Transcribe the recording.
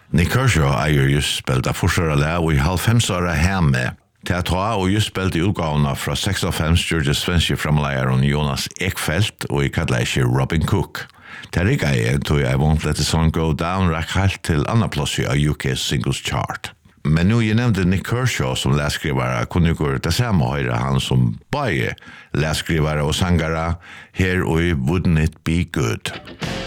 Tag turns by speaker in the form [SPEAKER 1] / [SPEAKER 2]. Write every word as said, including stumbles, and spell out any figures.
[SPEAKER 1] Nick Kershaw eier just spilt av forsøra le og i halvfemsåra hjemme. Til at ha og just spilt i utgavene fra seksogfems gjorde svenske framleieren Jonas Ekfeldt og i kallet Robin Cook. Til rikka jeg tog I Won't Let the Sun Go Down rakk helt til andre plass av U K Singles Chart. Men nu jeg nevnte Nick Kershaw som læskrivare, kunne jo det samme høyre han som bare læskrivare og sangare her og i Wouldn't It Be Good.